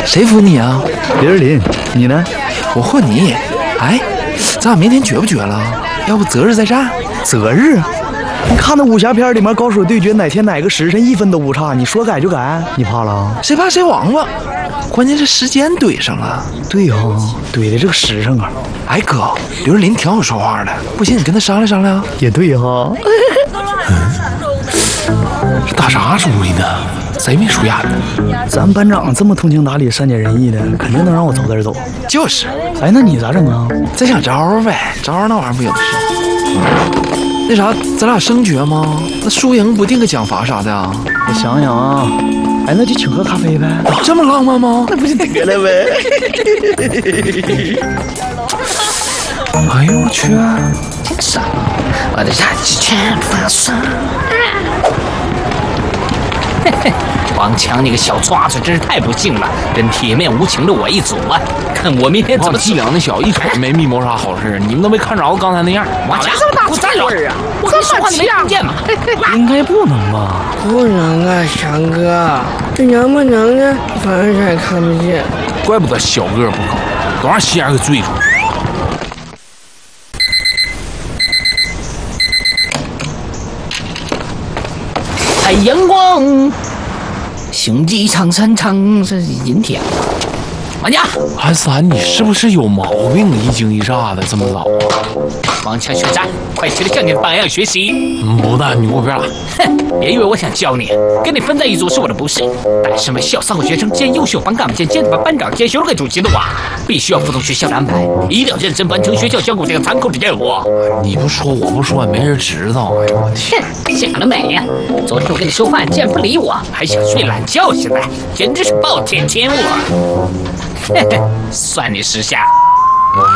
谁扶你啊？ 李日林，你呢？ 我和你。哎，咱俩明天决不决了？要不择日再战？ 择日？你看那武侠片里面高手对决，哪天哪个时辰1分都不差，你说改就改，你怕了？ 谁怕谁亡了？关键这时间对上了。 对呀、对的这个时辰啊。 哎哥，刘日林挺好说话的，不信你跟他商量商量。 也对哈、 这打啥主意呢？贼没疏眼的。 咱班长这么通情达理、善解人意的，肯定能让我早点走。 就是。 哎，那你咋整啊？ 再想招呗，招那玩意儿不有的是。那啥，咱俩生决吗？那输赢不定个奖罚啥的啊？ 我想想啊，哎，那就请喝咖啡呗。 这么浪漫吗？ 那不就得了呗？ 哎呦我去！ 真是，我的燃气全发射。嘿嘿，王强，你个小爪子真是太不幸了，跟铁面无情的我一组啊！看我明天怎么伎俩那小一瞅没密谋啥好事，你们都没看着刚才那样。 王强，我站着啊！我跟你说话你没听见吗？ 应该不能吧？ 不能啊，强哥，这能不能呢？反正咱也看不见。 怪不得小个不高，都让心眼给醉住。 太阳光，雄鸡唱山唱，这是阴天。王家， 韩三，你是不是有毛病？一惊一乍的这么老啊？ 王强学长，快起来向你的榜样学习。 不的，你给我别打。 哼，别以为我想教你，跟你分在一组是我的不是。但身为校3个学生兼优秀班干部兼班班长兼学生会主席的我，必须要服从学校的安排，一定要认真完成学校交给这个残酷的任务。 你不说我不说，没人知道。哎呦我天！ 想得美呀！昨天我跟你说话，你竟然不理我，还想睡懒觉，现在简直是暴殄天物。嘿嘿，算你识相。